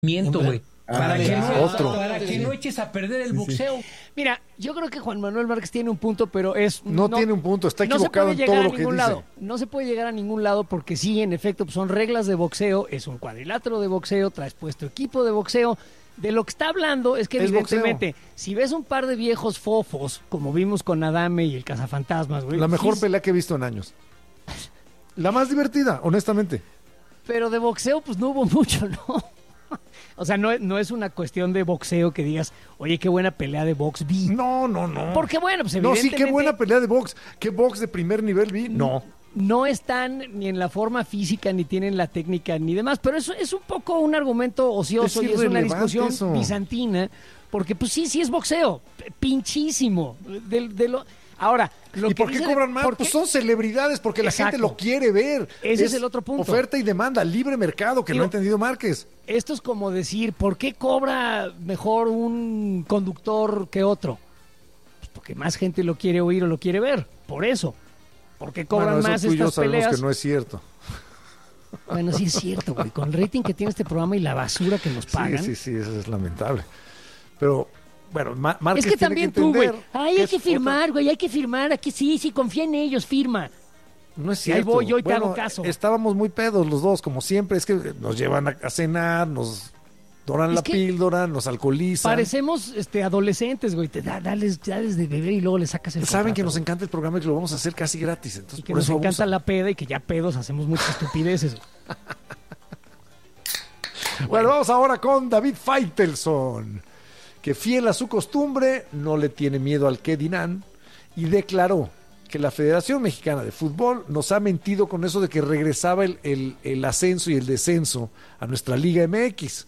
Miento, güey. Para que no eches a perder el boxeo. Mira, yo creo que Juan Manuel Márquez tiene un punto, pero no tiene un punto, está equivocado en todo lo que dice. No se puede llegar a ningún lado porque sí, en efecto, pues son reglas de boxeo, es un cuadrilátero de boxeo, traes puesto equipo de boxeo. De lo que está hablando es que evidentemente, si ves un par de viejos fofos, como vimos con Adame y el Cazafantasmas, güey. La mejor pelea que he visto en años. La más divertida, honestamente. Pero de boxeo, pues no hubo mucho, ¿no? O sea, no es una cuestión de boxeo que digas, oye, qué buena pelea de box vi. No. Porque bueno, pues evidentemente... No, sí, qué buena pelea de box. ¿Qué box de primer nivel vi? No. No están ni en la forma física, ni tienen la técnica, ni demás. Pero eso es un poco un argumento ocioso y es una discusión bizantina. Porque pues sí es boxeo. Pinchísimo. Ahora, ¿y por qué cobran más? Pues son celebridades, porque la gente lo quiere ver. Ese es el otro punto. Oferta y demanda, libre mercado, que no ha entendido Márquez. Esto es como decir, ¿por qué cobra mejor un conductor que otro? Pues porque más gente lo quiere oír o lo quiere ver. Por eso. ¿Por qué cobran más estas peleas? Tú y yo sabemos que no es cierto. Bueno, sí es cierto, güey. Con el rating que tiene este programa y la basura que nos pagan. Sí, eso es lamentable. Pero... Bueno, Márquez es que también tú, güey. Hay que firmar, güey, hay que firmar. Aquí sí, confía en ellos, firma. No es cierto. Ahí voy yo y te hago caso. Estábamos muy pedos los dos, como siempre. Es que nos llevan a cenar, nos doran la píldora, nos alcoholizan. Parecemos adolescentes, güey. Dales de beber y luego le sacas el Saben que nos encanta el programa y que lo vamos a hacer casi gratis. Entonces, y que nos encanta la peda y que ya pedos hacemos muchas estupideces. Bueno, vamos ahora con David Faitelson, que fiel a su costumbre no le tiene miedo al qué dirán y declaró que la Federación Mexicana de Fútbol nos ha mentido con eso de que regresaba el ascenso y el descenso a nuestra Liga MX.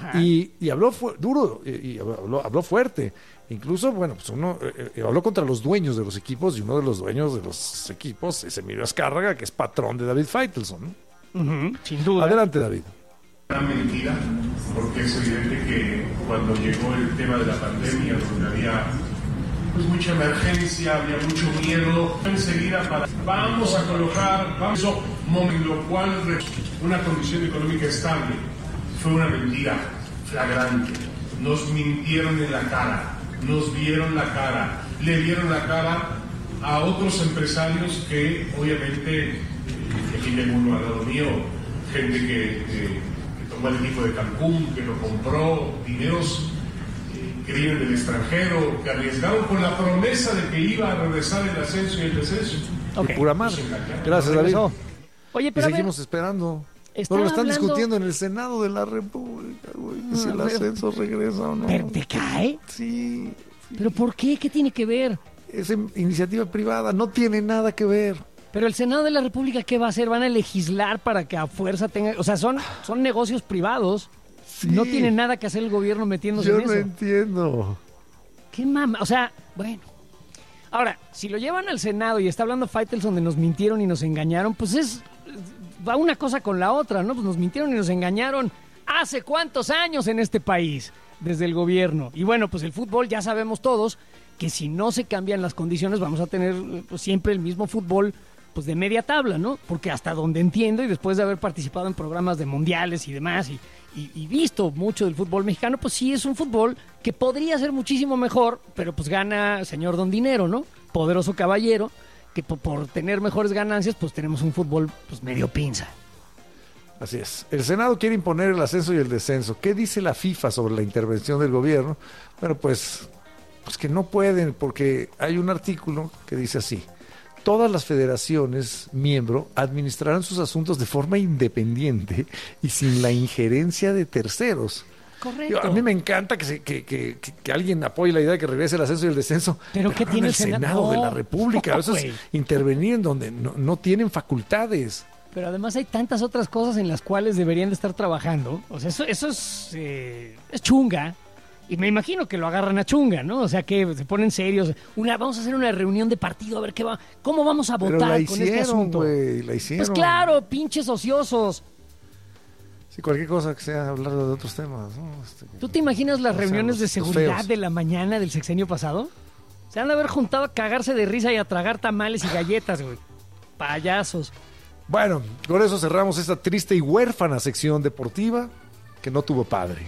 Y habló duro y habló fuerte. Incluso, bueno, pues habló contra los dueños de los equipos y uno de los dueños de los equipos es Emilio Azcárraga, que es patrón de David Faitelson, ¿no? Sin duda. Adelante, David. Una mentira, porque es evidente que cuando llegó el tema de la pandemia, donde había pues mucha emergencia, había mucho miedo, enseguida vamos a colocar, en lo cual una condición económica estable. Fue una mentira flagrante. Nos mintieron en la cara, nos vieron la cara, le vieron la cara a otros empresarios que obviamente, aquí tengo uno al lado mío, gente que el equipo de Cancún, que lo compró, dineros que vienen del extranjero, que arriesgaron con la promesa de que iba a regresar el ascenso y el descenso. Okay. Pura madre. Gracias, David. Oye, pero seguimos esperando. No lo están discutiendo en el Senado de la República, güey. Si el ascenso regresa o no. ¿Pero te cae? Sí. ¿Pero por qué? ¿Qué tiene que ver? Es iniciativa privada, no tiene nada que ver. Pero el Senado de la República, ¿qué va a hacer? ¿Van a legislar para que a fuerza tenga...? O sea, son negocios privados. Sí. No tiene nada que hacer el gobierno metiéndose en eso. Yo no entiendo. ¿Qué mama? O sea, bueno. Ahora, si lo llevan al Senado y está hablando Faitelson de nos mintieron y nos engañaron, pues va una cosa con la otra, ¿no? Pues nos mintieron y nos engañaron hace cuántos años en este país, desde el gobierno. Y bueno, pues el fútbol ya sabemos todos que si no se cambian las condiciones vamos a tener pues, siempre el mismo fútbol pues de media tabla, ¿no? Porque hasta donde entiendo y después de haber participado en programas de mundiales y demás y visto mucho del fútbol mexicano, pues sí es un fútbol que podría ser muchísimo mejor, pero pues gana señor Don Dinero, ¿no? Poderoso caballero, que por tener mejores ganancias, pues tenemos un fútbol pues medio pinza. Así es. El Senado quiere imponer el ascenso y el descenso. ¿Qué dice la FIFA sobre la intervención del gobierno? Bueno, pues que no pueden, porque hay un artículo que dice así: todas las federaciones miembro administrarán sus asuntos de forma independiente y sin la injerencia de terceros. Correcto. A mí me encanta que alguien apoye la idea de que regrese el ascenso y el descenso. ¿Pero qué tiene el Senado de la República? Eso es intervenir en donde no tienen facultades. Pero además hay tantas otras cosas en las cuales deberían de estar trabajando. O sea, eso es chunga. Y me imagino que lo agarran a chunga, ¿no? O sea, que se ponen serios. Vamos a hacer una reunión de partido a ver cómo vamos a votar con este asunto. Wey, la hicieron. Pues claro, pinches ociosos. Sí, cualquier cosa que sea hablar de otros temas, ¿no? ¿Tú te imaginas las reuniones de seguridad de la mañana del sexenio pasado? Se han de haber juntado a cagarse de risa y a tragar tamales y galletas, güey. Payasos. Bueno, con eso cerramos esta triste y huérfana sección deportiva que no tuvo padre.